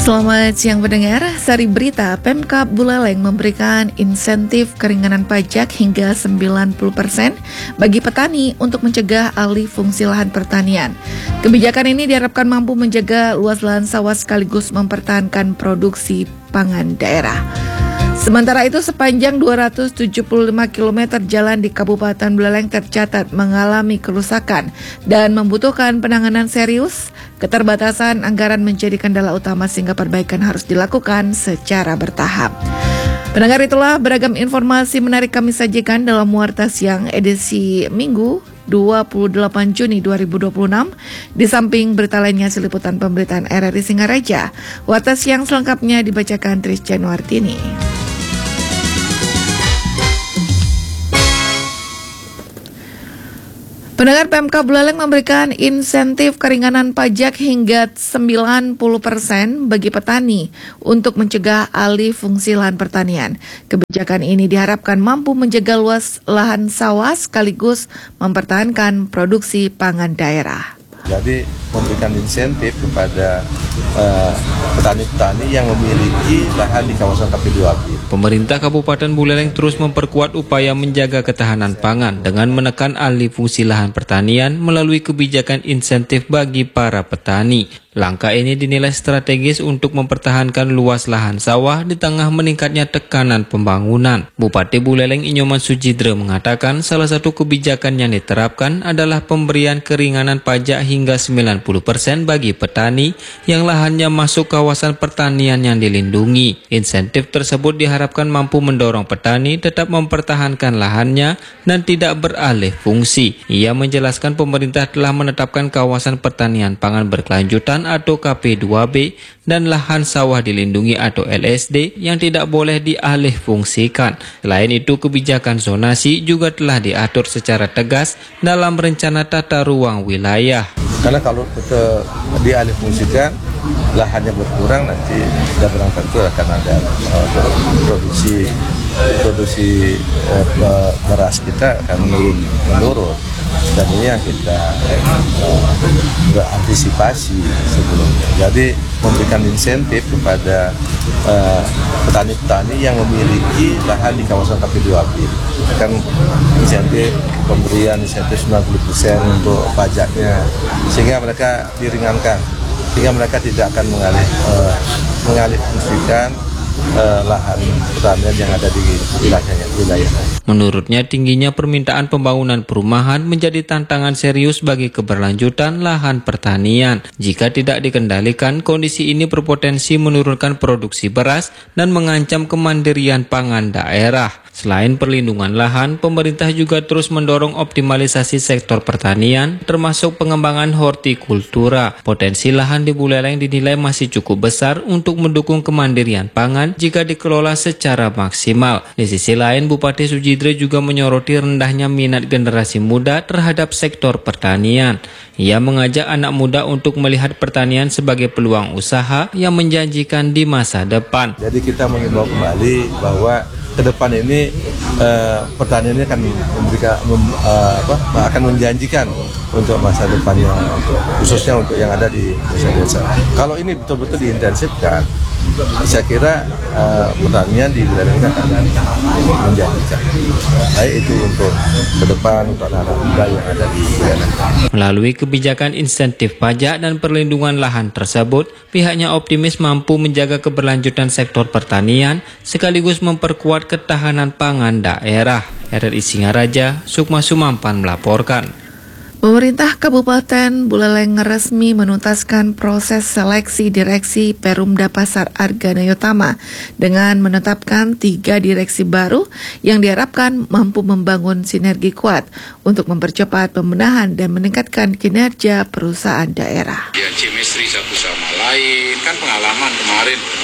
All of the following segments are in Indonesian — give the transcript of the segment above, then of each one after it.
Selamat siang pendengar, Sari Berita, Pemkab Buleleng memberikan insentif keringanan pajak hingga 90% bagi petani untuk mencegah alih fungsi lahan pertanian. Kebijakan ini diharapkan mampu menjaga luas lahan sawah sekaligus mempertahankan produksi pangan daerah. Sementara itu, sepanjang 275 km jalan di Kabupaten Buleleng tercatat mengalami kerusakan dan membutuhkan penanganan serius. Keterbatasan anggaran menjadi kendala utama sehingga perbaikan harus dilakukan secara bertahap. Pendengar, itulah beragam informasi menarik kami sajikan dalam Warta Siang edisi Minggu 28 Juni 2026. Di samping berita lainnya seliputan pemberitaan RRI Singaraja, Warta Siang selengkapnya dibacakan Tris Januartini. Pendengar, Pemkab Buleleng memberikan insentif keringanan pajak hingga 90% bagi petani untuk mencegah alih fungsi lahan pertanian. Kebijakan ini diharapkan mampu menjaga luas lahan sawah sekaligus mempertahankan produksi pangan daerah. Jadi memberikan insentif kepada petani-petani yang memiliki lahan di kawasan KP2B. Pemerintah Kabupaten Buleleng terus memperkuat upaya menjaga ketahanan pangan dengan menekan alih fungsi lahan pertanian melalui kebijakan insentif bagi para petani. Langkah ini dinilai strategis untuk mempertahankan luas lahan sawah di tengah meningkatnya tekanan pembangunan. Bupati Buleleng Inyoman Sujidre mengatakan salah satu kebijakan yang diterapkan adalah pemberian keringanan pajak hingga 90% bagi petani yang lahannya masuk kawasan pertanian yang dilindungi. Insentif tersebut diharapkan mampu mendorong petani tetap mempertahankan lahannya dan tidak beralih fungsi. Ia menjelaskan pemerintah telah menetapkan kawasan pertanian pangan berkelanjutan atau KP2B dan lahan sawah dilindungi atau LSD yang tidak boleh dialih fungsikan. Selain itu, kebijakan zonasi juga telah diatur secara tegas dalam rencana tata ruang wilayah. Karena kalau dialih fungsikan, lahannya berkurang, nanti belum tentu akan ada produksi beras kita akan menurun. Dan ini yang kita berantisipasi sebelumnya. Jadi memberikan insentif kepada petani-petani yang memiliki lahan di kawasan KP2B. Kan insentif, pemberian insentif 90% untuk pajaknya, sehingga mereka diringankan, sehingga mereka tidak akan mengalih fungsikan lahan pertanian yang ada di wilayah. Menurutnya, tingginya permintaan pembangunan perumahan menjadi tantangan serius bagi keberlanjutan lahan pertanian. Jika tidak dikendalikan, kondisi ini berpotensi menurunkan produksi beras dan mengancam kemandirian pangan daerah. Selain perlindungan lahan, pemerintah juga terus mendorong optimalisasi sektor pertanian, termasuk pengembangan hortikultura. Potensi lahan di Buleleng dinilai masih cukup besar untuk mendukung kemandirian pangan jika dikelola secara maksimal. Di sisi lain, Bupati Sujidre juga menyoroti rendahnya minat generasi muda terhadap sektor pertanian. Ia mengajak anak muda untuk melihat pertanian sebagai peluang usaha yang menjanjikan di masa depan. Jadi kita mengimbau kembali bahwa ke depan ini pertanian ini akan akan menjanjikan untuk masa depannya, khususnya untuk yang ada di desa-desa. Kalau ini betul-betul diintensifkan, saya kira pertanian di Buleleng akan menjanjikan. Baik itu untuk ke depan, untuk anak-anak muda yang ada di Buleleng. Melalui kebijakan insentif pajak dan perlindungan lahan tersebut, pihaknya optimis mampu menjaga keberlanjutan sektor pertanian sekaligus memperkuat ketahanan pangan daerah. RRI Singaraja, Sukma Sumampan melaporkan. Pemerintah Kabupaten Buleleng resmi menuntaskan proses seleksi direksi Perumda Pasar Arganayotama dengan menetapkan 3 direksi baru yang diharapkan mampu membangun sinergi kuat untuk mempercepat pembenahan dan meningkatkan kinerja perusahaan daerah. Ya, chemistry satu sama lain, kan pengalaman kemarin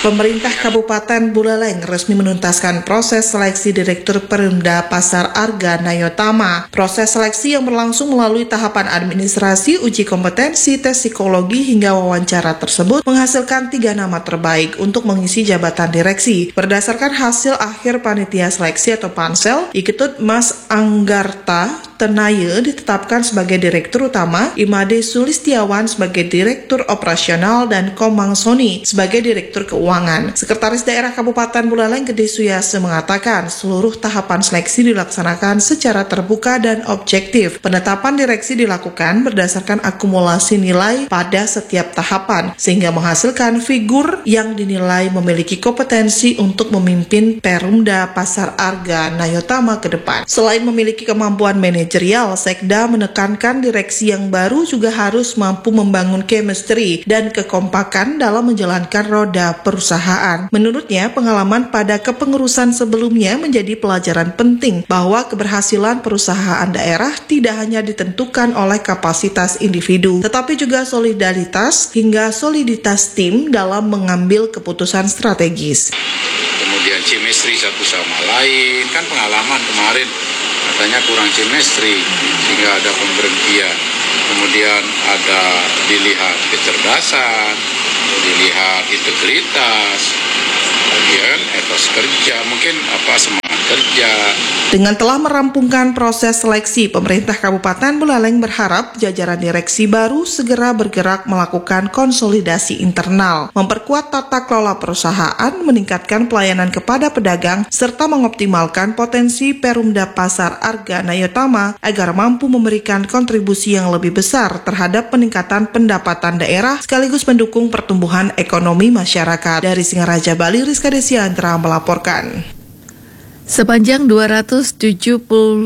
Pemerintah Kabupaten Buleleng resmi menuntaskan proses seleksi Direktur Perumda Pasar Arga Nayotama. Proses seleksi yang berlangsung melalui tahapan administrasi, uji kompetensi, tes psikologi, hingga wawancara tersebut menghasilkan 3 nama terbaik untuk mengisi jabatan direksi. Berdasarkan hasil akhir panitia seleksi atau pansel, Iketut Mas Anggarta Tenaye ditetapkan sebagai Direktur Utama, Imade Sulistiawan sebagai Direktur Operasional, dan Komang Soni sebagai Direktur Keuangan. Sekretaris Daerah Kabupaten Buleleng Gede Suyase mengatakan seluruh tahapan seleksi dilaksanakan secara terbuka dan objektif. Penetapan direksi dilakukan berdasarkan akumulasi nilai pada setiap tahapan, sehingga menghasilkan figur yang dinilai memiliki kompetensi untuk memimpin Perumda Pasar Arga Nayotama ke depan. Selain memiliki kemampuan manajerial, Sekda menekankan direksi yang baru juga harus mampu membangun chemistry dan kekompakan dalam menjalankan roda perusahaan. Menurutnya, pengalaman pada kepengurusan sebelumnya menjadi pelajaran penting bahwa keberhasilan perusahaan daerah tidak hanya ditentukan oleh kapasitas individu, tetapi juga solidaritas hingga soliditas tim dalam mengambil keputusan strategis. Kemudian chemistry satu sama lain, kan pengalaman kemarin katanya kurang chemistry sehingga ada pemberhentian. Kemudian ada dilihat kecerdasan, dilihat integritas, kemudian etos kerja, mungkin semangat kerja. Dengan telah merampungkan proses seleksi, pemerintah Kabupaten Buleleng berharap jajaran direksi baru segera bergerak melakukan konsolidasi internal, memperkuat tata kelola perusahaan, meningkatkan pelayanan kepada pedagang, serta mengoptimalkan potensi Perumda Pasar Arga Nayotama agar mampu memberikan kontribusi yang lebih besar terhadap peningkatan pendapatan daerah sekaligus mendukung pertumbuhan ekonomi masyarakat. Dari Singaraja, Bali, Rizka Desiantra melaporkan. Sepanjang 275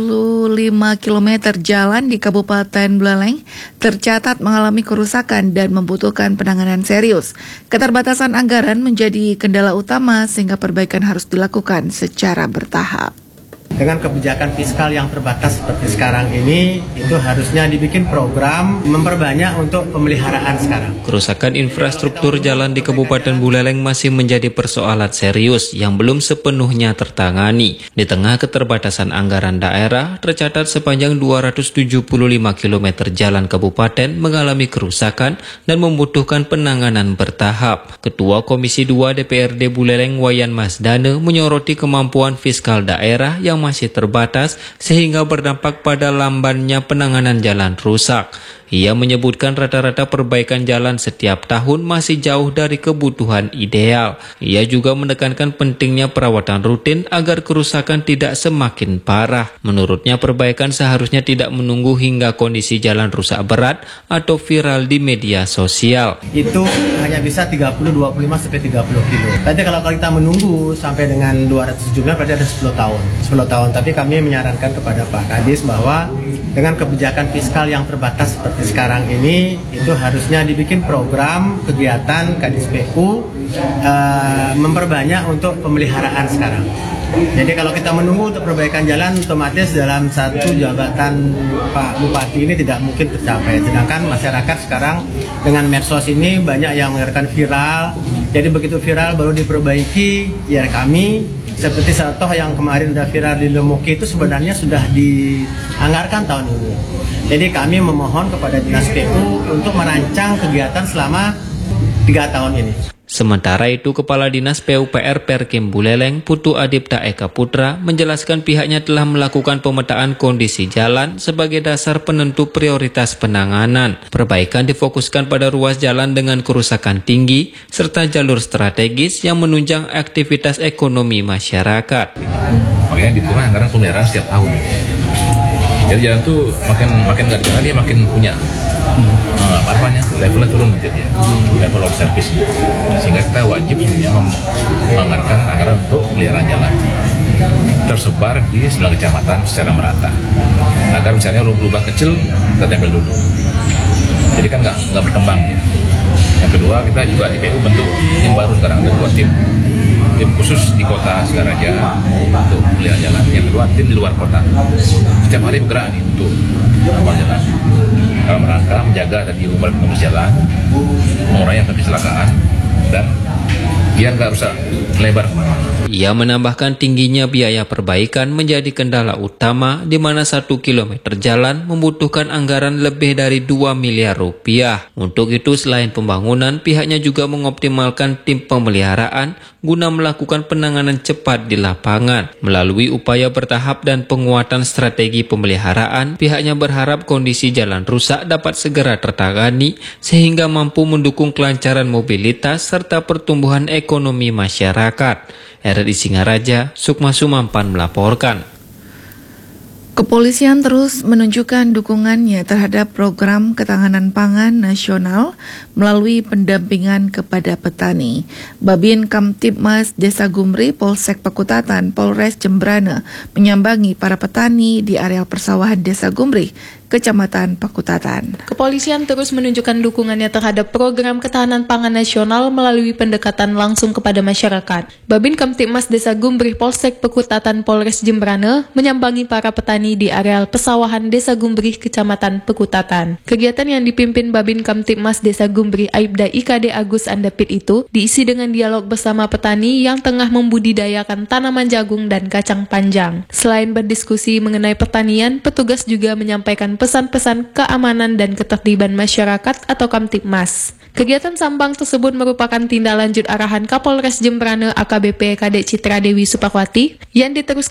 km jalan di Kabupaten Buleleng tercatat mengalami kerusakan dan membutuhkan penanganan serius. Keterbatasan anggaran menjadi kendala utama sehingga perbaikan harus dilakukan secara bertahap. Dengan kebijakan fiskal yang terbatas seperti sekarang ini, itu harusnya dibikin program memperbanyak untuk pemeliharaan sekarang. Kerusakan infrastruktur jalan di Kabupaten Buleleng masih menjadi persoalan serius yang belum sepenuhnya tertangani. Di tengah keterbatasan anggaran daerah, tercatat sepanjang 275 km jalan kabupaten mengalami kerusakan dan membutuhkan penanganan bertahap. Ketua Komisi 2 DPRD Buleleng Wayan Masdane menyoroti kemampuan fiskal daerah yang masih terbatas sehingga berdampak pada lambannya penanganan jalan rusak. Ia menyebutkan rata-rata perbaikan jalan setiap tahun masih jauh dari kebutuhan ideal. Ia juga menekankan pentingnya perawatan rutin agar kerusakan tidak semakin parah. Menurutnya perbaikan seharusnya tidak menunggu hingga kondisi jalan rusak berat atau viral di media sosial. Itu hanya bisa 30-25 sampai 30 kilo. Berarti kalau kita menunggu sampai dengan 200 jumlah berarti ada 10 tahun. 10 tahun, tapi kami menyarankan kepada Pak Kadis bahwa dengan kebijakan fiskal yang terbatas seperti sekarang ini, itu harusnya dibikin program kegiatan Kadis PU memperbanyak untuk pemeliharaan sekarang. Jadi kalau kita menunggu untuk perbaikan jalan, otomatis dalam satu jabatan Pak Bupati ini tidak mungkin tercapai. Sedangkan masyarakat sekarang dengan medsos ini banyak yang mengatakan viral. Jadi begitu viral baru diperbaiki, ya kami seperti contoh yang kemarin sudah viral di Lemuki itu sebenarnya sudah dianggarkan tahun ini. Jadi kami memohon kepada Dinas PU untuk merancang kegiatan selama 3 tahun ini. Sementara itu, Kepala Dinas PUPR Perkim Buleleng, Putu Adipta Eka Putra, menjelaskan pihaknya telah melakukan pemetaan kondisi jalan sebagai dasar penentu prioritas penanganan. Perbaikan difokuskan pada ruas jalan dengan kerusakan tinggi, serta jalur strategis yang menunjang aktivitas ekonomi masyarakat. Makanya dihitung anggaran pemeliharaan setiap tahun. Jadi jalan tuh makin nggak dijalan dia makin punya levelnya turun menjadi level of service, sehingga kita wajib menganggarkan anggaran untuk pemeliharaan jalan tersebar di 9 kecamatan secara merata agar misalnya lubang kecil kita tempel dulu, jadi kan nggak berkembang ya. Yang kedua, kita juga di PU bentuk tim baru sekarang, ada 2 tim khusus di kota Singaraja untuk pemeliharaan jalan, yang kedua tim di luar kota. Setiap hari bergerak nih untuk awal jalan dalam rangka menjaga tadi umur jalan, mengurangi kecelakaan dan biar nggak rusak lebar kemana-mana. Ia menambahkan tingginya biaya perbaikan menjadi kendala utama di mana 1 kilometer jalan membutuhkan anggaran lebih dari 2 miliar rupiah. Untuk itu selain pembangunan, pihaknya juga mengoptimalkan tim pemeliharaan guna melakukan penanganan cepat di lapangan. Melalui upaya bertahap dan penguatan strategi pemeliharaan, pihaknya berharap kondisi jalan rusak dapat segera tertangani sehingga mampu mendukung kelancaran mobilitas serta pertumbuhan ekonomi masyarakat. RRI Singaraja, Sukma Sumampan melaporkan. Kepolisian terus menunjukkan dukungannya terhadap program ketahanan pangan nasional melalui pendampingan kepada petani. Babin Kamtibmas Desa Gumri, Polsek Pekutatan, Polres Jembrana menyambangi para petani di areal persawahan Desa Gumri, Kecamatan Pekutatan. Kepolisian terus menunjukkan dukungannya terhadap program ketahanan pangan nasional melalui pendekatan langsung kepada masyarakat. Babin Kamtibmas Desa Gumri, Polsek Pekutatan, Polres Jembrana menyambangi para petani di areal pesawahan Desa Gumri, Kecamatan Pekutatan. Kegiatan yang dipimpin Babin Kamtibmas Desa Gumri, Aibda IKD Agus Andapit itu diisi dengan dialog bersama petani yang tengah membudidayakan tanaman jagung dan kacang panjang. Selain berdiskusi mengenai pertanian, petugas juga menyampaikan pesan-pesan keamanan dan ketertiban masyarakat atau Kamtibmas. Kegiatan sambang tersebut merupakan tindak lanjut arahan Kapolres Jembrana AKBP Kadek Citra Dewi Supakwati yang diteruskan